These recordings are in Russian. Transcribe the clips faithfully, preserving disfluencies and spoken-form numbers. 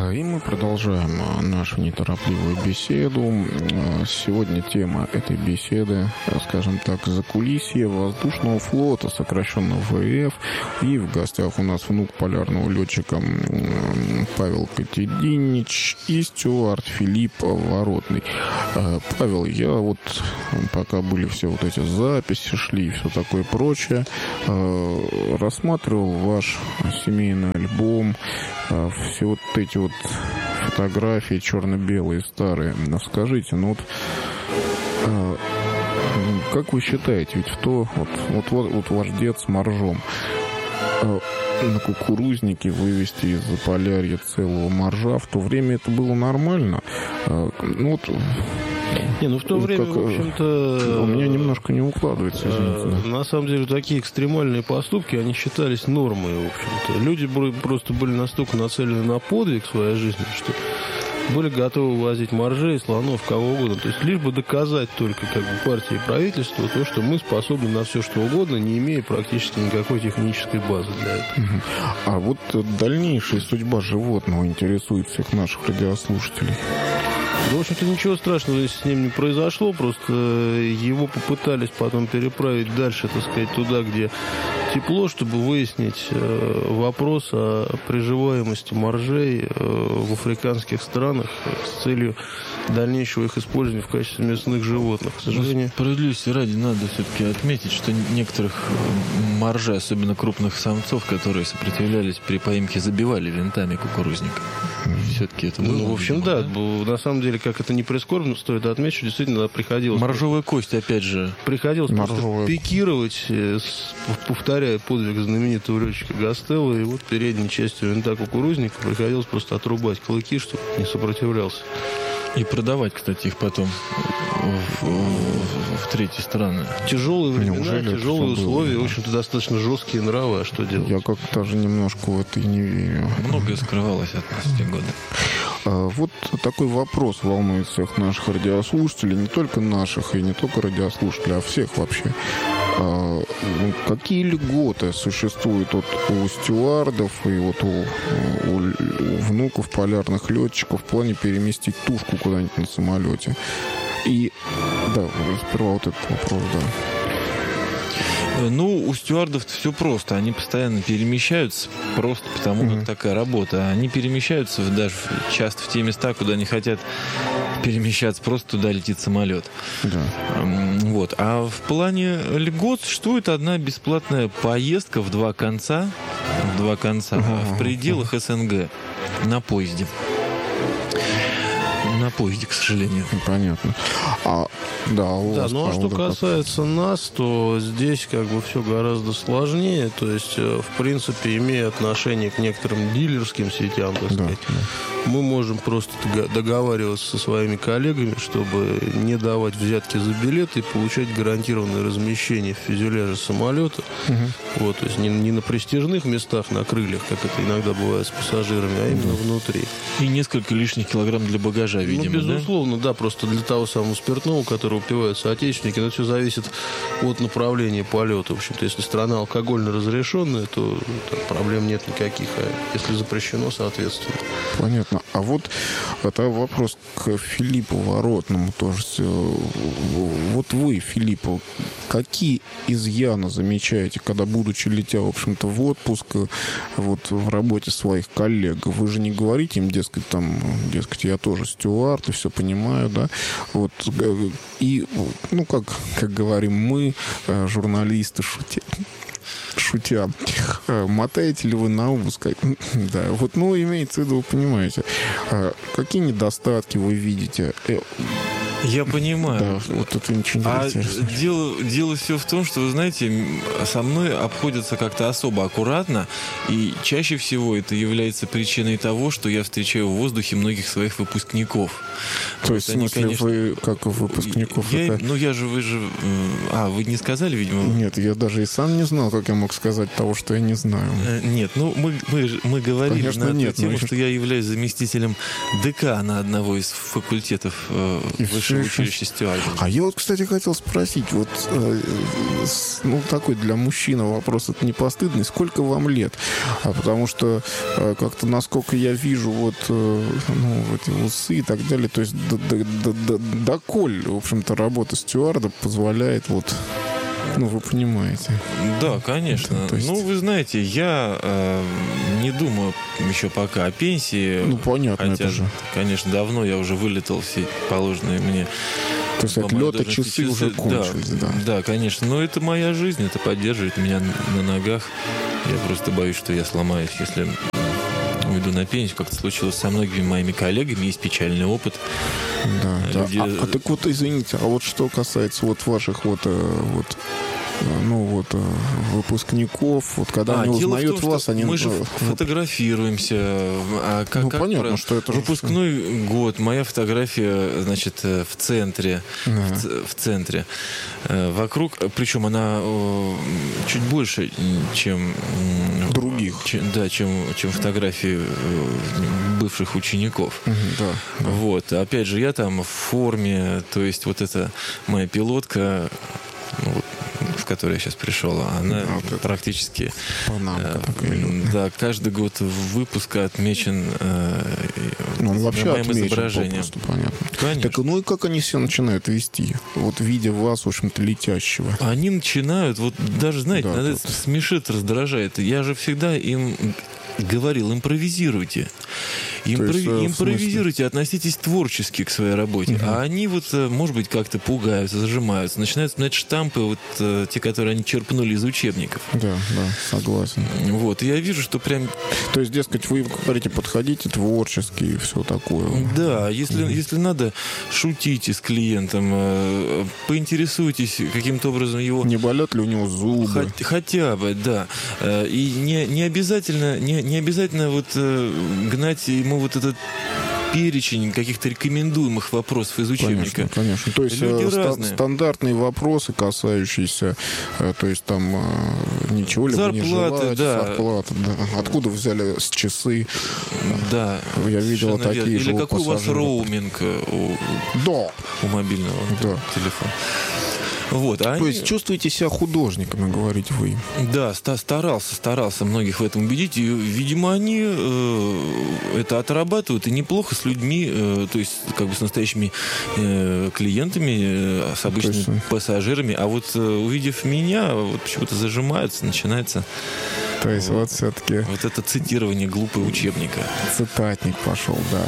И мы продолжаем нашу неторопливую беседу. Сегодня тема этой беседы, скажем так, закулисье воздушного флота, сокращенно ВФ. И в гостях у нас внук полярного летчика Павел Катединич и стюард Филипп Воротный. Павел, я вот, пока были все вот эти записи, шли и все такое прочее, рассматривал ваш семейный альбом, все вот эти вот фотографии черно-белые, старые. Скажите, ну вот, а, как вы считаете, ведь в то, вот, вот, вот, вот ваш дед с моржом, а, на кукурузнике вывести из Заполярья целого моржа, в то время это было нормально? А, ну вот... Не, ну в то время, как, в общем-то... У меня немножко не укладывается, извините. Да. На самом деле, такие экстремальные поступки, они считались нормой, в общем-то. Люди просто были настолько нацелены на подвиг в своей жизни, что были готовы возить моржей, слонов, кого угодно. То есть, лишь бы доказать только как бы партии и правительству то, что мы способны на все, что угодно, не имея практически никакой технической базы для этого. А вот дальнейшая судьба животного интересует всех наших радиослушателей. Да, в общем-то, ничего страшного здесь с ним не произошло, просто его попытались потом переправить дальше, так сказать, туда, где тепло, чтобы выяснить вопрос о приживаемости моржей в африканских странах с целью дальнейшего их использования в качестве мясных животных. К сожалению... Справедливости ради надо все-таки отметить, что некоторых моржей, особенно крупных самцов, которые сопротивлялись при поимке, забивали винтами кукурузника. Все-таки это было. Ну, в общем, да. На самом деле, как это не прискорбно, стоит отметить, что действительно приходилось... Моржовая кость, опять же. Приходилось просто пикировать, повторяя подвиг знаменитого летчика Гастелло, и вот передней частью винта кукурузника приходилось просто отрубать клыки, чтобы не сопротивлялся. И продавать, кстати, их потом в, в, в третьи страны. Тяжелые времена, Неужели тяжелые условия, было? В общем-то, достаточно жесткие нравы, а что делать? Я как-то даже немножко в это и не верю. Многое скрывалось от нас в те годы. А, вот такой вопрос волнует всех наших радиослушателей, не только наших и не только радиослушателей, а всех вообще. А, ну, какие льготы существуют вот у стюардов и вот у, у, у внуков полярных летчиков в плане переместить тушку куда-нибудь на самолете? И да, сперва вот этот вопрос, да. Ну, у стюардов все просто. Они постоянно перемещаются, просто потому mm-hmm. как такая работа. Они перемещаются даже часто в те места, куда не хотят перемещаться, просто туда летит самолет. Да. Вот. А в плане льгот существует одна бесплатная поездка в два конца, в два конца uh-huh. в пределах СНГ на поезде. На поезде, к сожалению. Понятно. А, да, у да, вас, ну а что касается как... нас, то здесь как бы все гораздо сложнее. То есть, в принципе, имея отношение к некоторым дилерским сетям, так сказать, да, да. мы можем просто договариваться со своими коллегами, чтобы не давать взятки за билеты и получать гарантированное размещение в фюзеляже самолета. Угу. Вот, то есть не, не на престижных местах, на крыльях, как это иногда бывает с пассажирами, а именно да. внутри. И несколько лишних килограмм для багажа, видимо, ну, безусловно, да? да, просто для того самого спиртного, который упивают соотечественники, но все зависит от направления полета. В общем-то, если страна алкогольно разрешенная, то там, проблем нет никаких, а если запрещено, соответственно. Понятно. А вот это вопрос к Филиппу Воротному тоже. Вот вы, Филипп, какие изъяны замечаете, когда, будучи летя, в общем-то, в отпуск, вот в работе своих коллег, вы же не говорите им, дескать, там, дескать, я тоже стюард и все понимаю, да? Вот, и, ну, как, как говорим мы, журналисты, шутя, шутя, мотаете ли вы на ус? Да, вот, ну, имеется в виду, вы понимаете, какие недостатки вы видите? Я понимаю. Да, вот это ничего не а дело, дело все в том, что, вы знаете, со мной обходятся как-то особо аккуратно, и чаще всего это является причиной того, что я встречаю в воздухе многих своих выпускников. То есть, в смысле, они, конечно, вы как выпускников? Я, это... Ну, я же, вы же... А, вы не сказали, видимо? Нет, я даже и сам не знал, как я мог сказать того, что я не знаю. Нет, ну, мы, мы, мы говорили конечно, на нет, эту тему, но... что я являюсь заместителем декана одного из факультетов э, высшей высшее училище стюардов. А я вот, кстати, хотел спросить, вот, э, с, ну, такой для мужчины вопрос, это не постыдный, сколько вам лет? А потому что э, как-то, насколько я вижу, вот, э, ну, эти усы и так далее, то есть доколь, в общем-то, работа стюарда позволяет вот... Ну, вы понимаете. Да, конечно. Это, есть... Ну, вы знаете, я э, не думаю еще пока о пенсии. Ну, понятно, хотя, это же. Конечно, давно я уже вылетел все положенные мне. То есть отлет и часы, часы уже кончились, да, да. Да, конечно. Но это моя жизнь, это поддерживает меня на ногах. Я просто боюсь, что я сломаюсь, если уйду на пенсию. Как-то случилось со многими моими коллегами, есть печальный опыт. Да, Люди... да. А, а так вот, извините, а вот что касается вот ваших вот, вот ну вот выпускников, вот когда а, они узнают том, вас, они... Мы же вот... фотографируемся. А как, ну, как понятно, про... что это выпускной же... год, моя фотография, значит, в центре. Да. В, в центре. Вокруг, причем она чуть больше, чем... Других. Чем, да, чем, чем фотографии бывших учеников. Угу, да, да. Вот. Опять же, я там в форме, то есть вот эта моя пилотка, ну, вот, в которой я сейчас пришел, она да, вот практически... Панамка, э, да, каждый год выпуска отмечен э, ну, он вообще моим отмечен, изображением. Попросту, понятно. Конечно. Так, ну и как они все начинают вести? Вот видя вас, в общем-то, летящего. Они начинают, вот даже, знаете, да, это смешит, раздражает. Я же всегда им говорил, импровизируйте. Импрови... есть, импровизируйте, относитесь творчески к своей работе. Угу. А они вот, может быть, как-то пугаются, зажимаются, начинают вспоминать штампы, вот те, которые они черпнули из учебников. Да, да, согласен. Вот, и я вижу, что прям... То есть, дескать, вы говорите, подходите творчески и все такое. Да, если, угу. если надо, шутите с клиентом, поинтересуйтесь каким-то образом его... Не болят ли у него зубы? Хоть, хотя бы, да. И не, не обязательно, не, не обязательно вот гнать ему вот этот перечень каких-то рекомендуемых вопросов из учебника. Конечно, конечно. То есть ста- стандартные вопросы, касающиеся, э, то есть там э, ничего ли вы не желаете, да. зарплата, да. Откуда взяли с часы? Да. Я видел такие верно. же. Или какой у вас роуминг у, да. у мобильного да. телефона. Вот, а То они... есть чувствуете себя художниками, говорите вы? Да, старался, старался многих в этом убедить. И, видимо, они э, это отрабатывают и неплохо с людьми, э, то есть как бы с настоящими э, клиентами, э, с обычными есть... пассажирами. А вот э, увидев меня, вот почему-то зажимаются, начинается... То есть вот, вот все-таки... Вот это цитирование глупого учебника. Цитатник пошел, да.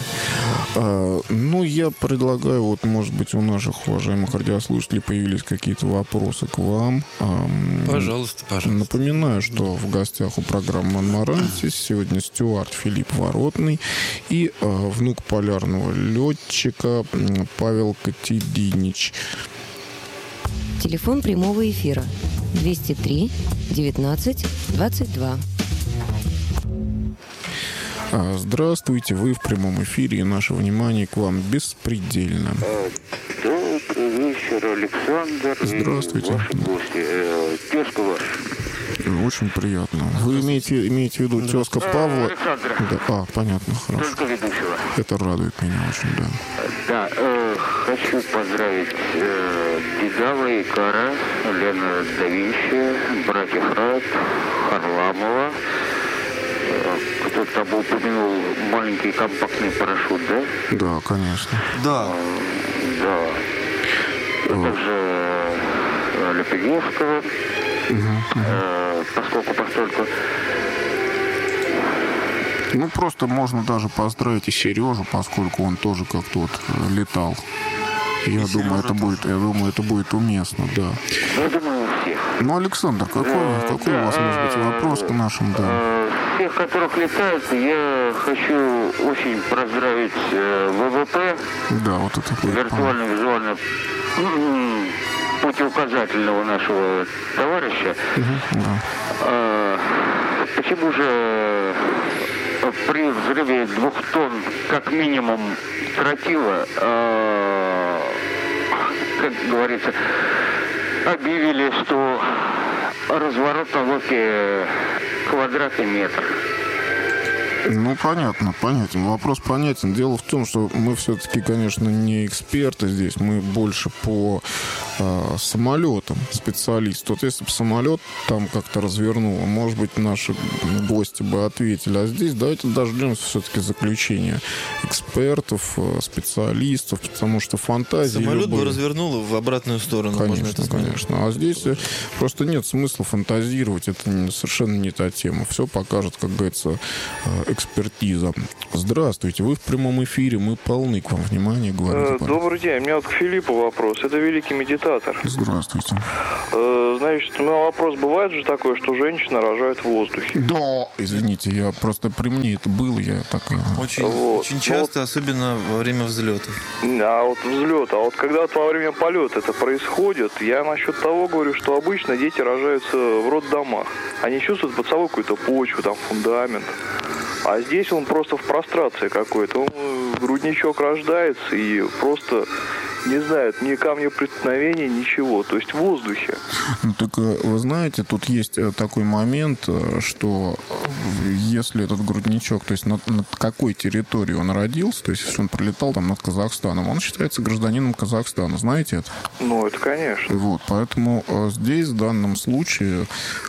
А, ну, я предлагаю, вот, может быть, у наших уважаемых радиослушателей появились какие-то вопросы к вам. Пожалуйста, пожалуйста. Напоминаю, что в гостях у программы «Монморантис» сегодня стюард Филипп Воротный и а, внук полярного летчика Павел Катединич. Телефон прямого эфира двести три девятнадцать двадцать два. Здравствуйте, вы в прямом эфире, и наше внимание к вам беспредельно. Добрый вечер, Александр. Здравствуйте. И ваши гости. Тезка ваш. Очень приятно. Вы имеете, имеете в виду тезка Павла? Александра. Да. А, понятно, хорошо. Тезка ведущего. Это радует меня очень, да. Да, э, хочу поздравить э, Дедава и Кара, Лена да Винчи, братьев Рад, Харламова. Кто-то там упомянул маленький компактный парашют, да? Да, конечно. Да. Да. А также Лепедевского, угу, угу. э, поскольку постольку. Ну, просто можно даже поздравить и Сережу, поскольку он тоже как-то вот летал. Я и думаю, это будет, я думаю, это будет уместно, да. Я думаю, у всех. Ну, Александр, какой, да, какой да, у вас может быть вопрос к нашим, да? Всех, которых летают, я хочу очень поздравить ВВП. Да, вот это будет. Виртуально-визуально путеуказательного нашего товарища. Угу, да. А, почему же при взрыве двух тонн, как минимум, тротила, а, как говорится, объявили, что разворот на лодке квадратный метр. Ну, понятно, понятен. Вопрос понятен. Дело в том, что мы все-таки, конечно, не эксперты здесь. Мы больше по э, самолетам специалисты. Вот если бы самолет там как-то развернуло, может быть, наши гости бы ответили. А здесь давайте дождемся все-таки заключения экспертов, специалистов, потому что фантазии... Самолет любые... бы развернуло в обратную сторону. Конечно, конечно. А здесь просто нет смысла фантазировать. Это совершенно не та тема. Все покажет, как говорится, экспертиза. Здравствуйте, вы в прямом эфире, мы полны к вам внимания. Говорите, добрый день, у меня вот к Филиппу вопрос. Это великий медитатор. Здравствуйте. Значит, у меня вопрос, бывает же такое, что женщина рожает в воздухе? Да. Извините, я просто при мне это было, я так... Очень, вот. очень часто, вот. Особенно во время взлета. А вот взлет, а вот когда во время полета это происходит, я насчет того говорю, что обычно дети рожаются в роддомах. Они чувствуют под собой какую-то почву, там, фундамент. А здесь он просто в прострации какой-то. Он, грудничок рождается и просто не знает ни камня преткновения, ничего. То есть в воздухе. Ну, так вы знаете, тут есть такой момент, что если этот грудничок, то есть над, над какой территорией он родился, то есть если он пролетал там над Казахстаном, он считается гражданином Казахстана. Знаете это? Ну, это конечно. Вот, поэтому здесь в данном случае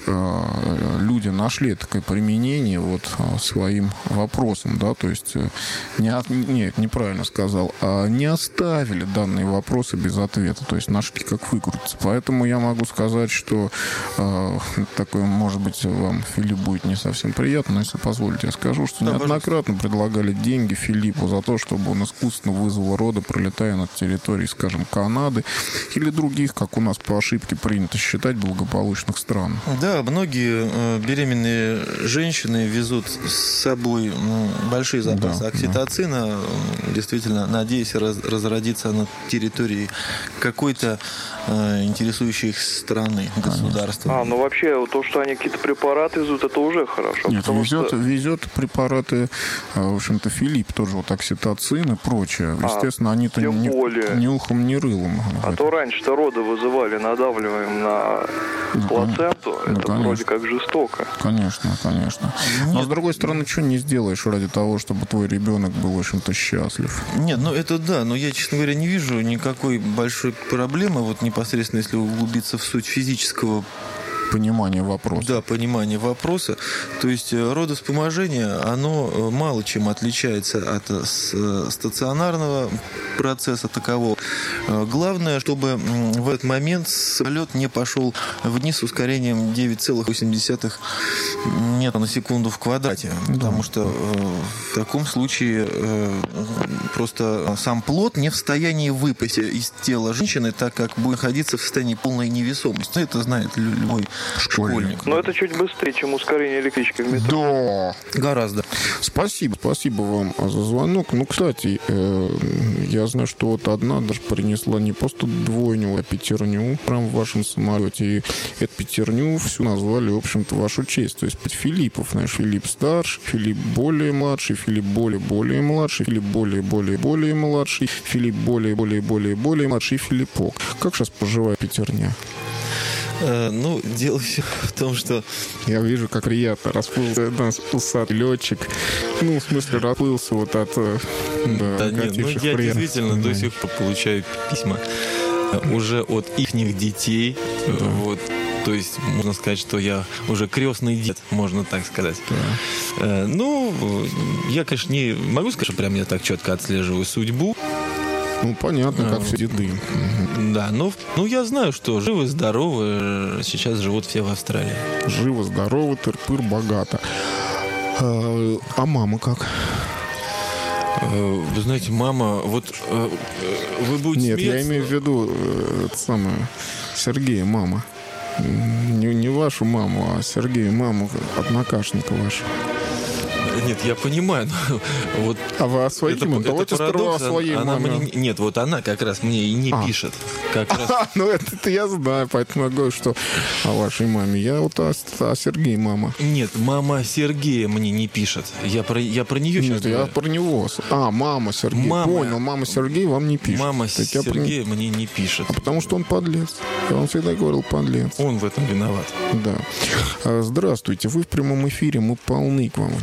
люди нашли такое применение вот своим вопросам, да, то есть не, нет, неправильно сказал, а не оставили данные вопросы без ответа, то есть нашли, как выкрутиться. Поэтому я могу сказать, что э, такое, может быть, вам, Филипп, будет не совсем приятно, но если позволите, я скажу, что да, неоднократно пожалуйста. Предлагали деньги Филиппу за то, чтобы он искусственно вызвал роды, пролетая над территорией, скажем, Канады или других, как у нас по ошибке принято считать, благополучных стран. Да, многие э, беременные женщины везут с собой ну, большие запасы да, окситоцина, да. Действительно, надеясь раз, разродиться на территории какой-то э, интересующей их страны, государства. А, ну вообще, то, что они какие-то препараты везут, это уже хорошо. Нет, везет, что... везет препараты, в общем-то, Филипп, тоже вот окситоцин и прочее. Естественно, а, они-то ни, ни ухом, ни рылом. А то раньше-то роды вызывали, надавливаем на ну, плаценту, ну, это конечно. Вроде как жестоко. Конечно, конечно. Нет. Но, с другой стороны, что не сделаешь ради того, чтобы твой ребенок был, в общем-то, счастлив? Нет, ну это да, но я, честно говоря, не вижу никакой большой проблемы, вот непосредственно, если углубиться в суть физического понимание вопроса. Да, понимание вопроса. То есть родовспоможение, оно мало чем отличается от стационарного процесса такового. Главное, чтобы в этот момент самолет не пошел вниз с ускорением девять целых восемь десятых метра на секунду в квадрате. Да. Потому что в таком случае просто сам плод не в состоянии выпасть из тела женщины, так как будет находиться в состоянии полной невесомости. Это знает любой школьник. Но это чуть быстрее, чем ускорение электрички в метро. Да. Гораздо. Спасибо. Спасибо вам за звонок. Ну, кстати, э, я знаю, что вот одна даже принесла не просто двойню, а пятерню прям в вашем самолете. И эту пятерню всю назвали, в общем-то, в вашу честь. То есть пять Филиппов. Знаешь, Филипп старший, Филипп более младший, Филипп более-более младший, Филипп более-более-более младший, Филипп более-более-более-более младший, Филиппок. Как сейчас поживает пятерня? Ну, дело все в том, что... Я вижу, как приятно расплылся наш усатый летчик. Ну, в смысле, расплылся вот от... Да, да нет, ну я действительно до сих пор получаю письма уже от ихних детей. Да. Вот. То есть, можно сказать, что я уже крестный дед, можно так сказать. Да. Ну, я, конечно, не могу сказать, что прям я так четко отслеживаю судьбу. Ну, понятно, как все деды. Да, но ну, я знаю, что живы-здоровы сейчас живут все в Австралии. Живо-здоровы, тыр-пыр, богато. А, а мама как? Вы знаете, мама, вот вы будете Нет, смеяться. Я имею в виду это самое, Сергея мама. Не, не вашу маму, а Сергея маму, однокашника вашего. Нет, я понимаю, но вот... А вы о своей маме? Давайте сперва о своей она маме. Мне, нет, вот она как раз мне и не а. пишет. Как раз... Ну, это я знаю, поэтому я говорю, что о вашей маме. Я вот о, о Сергее мама. Нет, мама Сергея мне не пишет. Я про, я про нее сейчас Нет, говорю. Я про него. А, мама Сергея. Мама... Понял, мама Сергея вам не пишет. Мама Сергея про... мне не пишет. А потому что он подлец. Я вам всегда говорил, подлец. Он в этом виноват. Да. Здравствуйте, вы в прямом эфире, мы полны к вам. Внимание,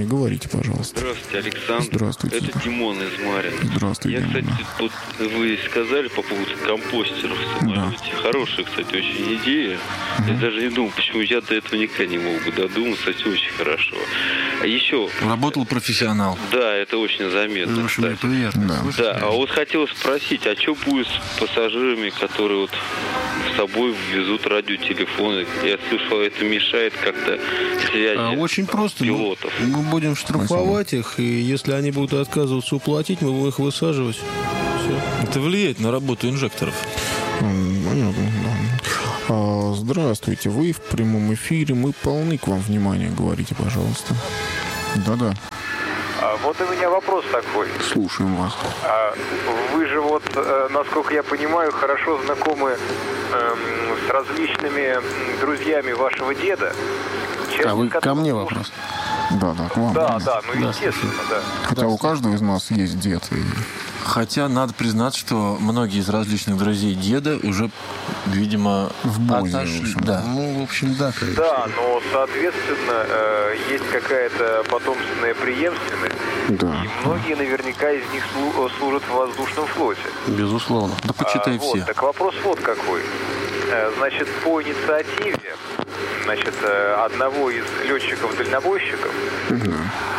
Говорите, пожалуйста. Здравствуйте, Александр. Здравствуйте. Это Димон из Марина. Здравствуйте, Я, кстати, Димон. тут вы сказали по поводу компостеров в самолете. Да. Хорошая, кстати, очень идея. Угу. Я даже не думал, почему я до этого никогда не мог бы додуматься. Кстати, очень хорошо. А еще... Работал профессионал. Да, это очень заметно. Ну, кстати. Приятно. Да. да, а вот хотелось спросить, а что будет с пассажирами, которые вот с собой везут радиотелефоны? Я слышал, это мешает как-то связи а, очень просто. пилотов. Мы, мы будем штрафовать Спасибо. их, и если они будут отказываться уплатить, мы будем их высаживать. Все. Это влияет на работу инжекторов. Понятно, да. А, здравствуйте, вы в прямом эфире, мы полны к вам внимания, говорите, пожалуйста. Да-да. А, вот у меня вопрос такой. Слушаем вас. А, вы же вот, э, насколько я понимаю, хорошо знакомы э, с различными друзьями вашего деда. А вы ко мне вопрос? Да, да, к вам. Да, да, ну да, естественно, да. Хотя у каждого из нас есть дед. И... Хотя надо признать, что многие из различных друзей деда уже, видимо, в бой, отошли. В общем, да. Ну, в общем, да, конечно. Да, но, соответственно, э, есть какая-то потомственная преемственность. Да. И многие наверняка из них слу- служат в воздушном флоте. Безусловно. Да почитай а, все. Вот, так вопрос вот какой. Значит, по инициативе значит, одного из летчиков-дальнобойщиков угу.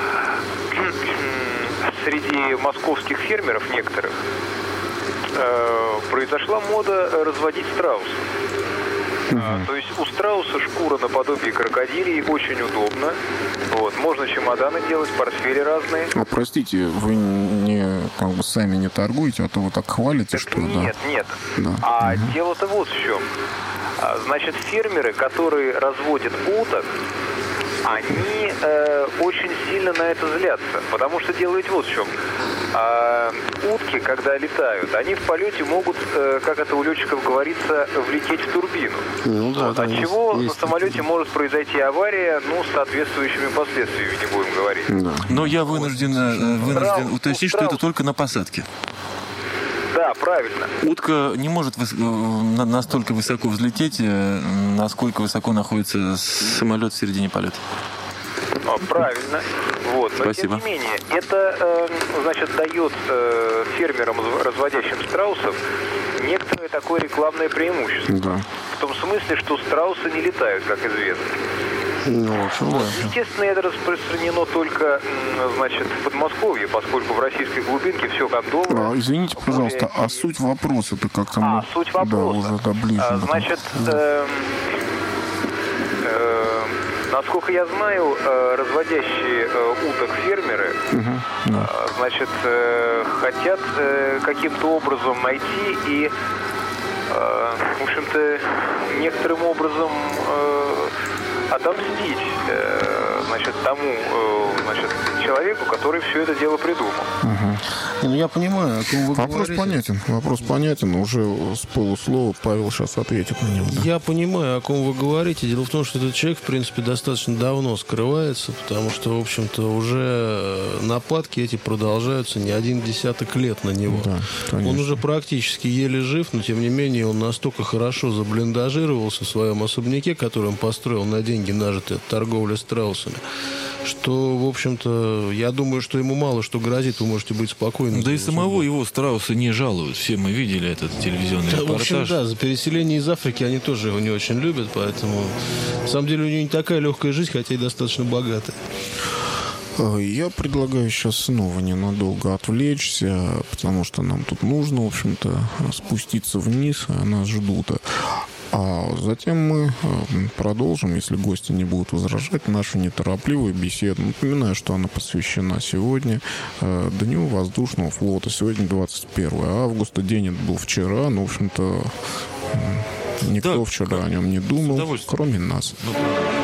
среди московских фермеров некоторых произошла мода разводить страусов. Угу. То есть у страуса шкура наподобие крокодилей, очень удобно. Вот, можно чемоданы делать, портфели разные. А, простите, вы не как бы сами не торгуете, а то вы так хвалите, так что нет, да. нет. Да. А угу. дело-то вот в чем. Значит, фермеры, которые разводят уток, они э, очень сильно на это злятся. Потому что дело ведь вот в чем. А, утки, когда летают, они в полете могут, э, как это у летчиков говорится, влететь в турбину. Ну, да, вот, от есть, чего есть, на самолете есть. может произойти авария, ну, с соответствующими последствиями, не будем говорить. Да. Но я вынужден, вынужден Страус, уточнить, что это только на посадке. Да, правильно. Утка не может выс- настолько высоко взлететь, насколько высоко находится самолет в середине полета. Правильно. Вот. Но Спасибо. тем не менее, это э, значит, дает э, фермерам, разводящим страусов, некоторое такое рекламное преимущество. Да. В том смысле, что страусы не летают, как известно. Ну, в общем, да. Естественно, это распространено только, значит, в Подмосковье, поскольку в российской глубинке все кондовое. А, извините, пожалуйста, а суть вопроса-то как-то... А, мы... суть вопроса. Да, уже да, ближе. А, значит, э, э, насколько я знаю, э, разводящие э, уток фермеры, угу, да. э, значит, э, хотят э, каким-то образом найти и, э, в общем-то, некоторым образом... Э, отомстить, э, значит, тому, э, значит, человеку, который все это дело придумал. Угу. Ну, я понимаю, о ком вы Вопрос говорите. понятен. Вопрос понятен. Уже с полуслова Павел сейчас ответит на него. Да? Я понимаю, о ком вы говорите. Дело в том, что этот человек, в принципе, достаточно давно скрывается, потому что, в общем-то, уже нападки эти продолжаются не один десяток лет на него. Да, он уже практически еле жив, но, тем не менее, он настолько хорошо заблиндажировался в своем особняке, который он построил на деньги, нажитые от торговли страусами, что, в общем-то, я думаю, что ему мало что грозит, вы можете быть спокойны. Да и самого его страуса не жалуют. Все мы видели этот телевизионный да, репортаж. В общем, да, за переселение из Африки они тоже его не очень любят, поэтому, на самом деле, у него не такая легкая жизнь, хотя и достаточно богатая. Я предлагаю сейчас снова ненадолго отвлечься, потому что нам тут нужно, в общем-то, спуститься вниз, а нас ждут. А затем мы продолжим, если гости не будут возражать, нашу неторопливую беседу. Напоминаю, что она посвящена сегодня Дню воздушного флота. Сегодня двадцать первое августа. День этот был вчера, но, в общем-то, никто да, вчера о нем не думал, кроме нас. Ну,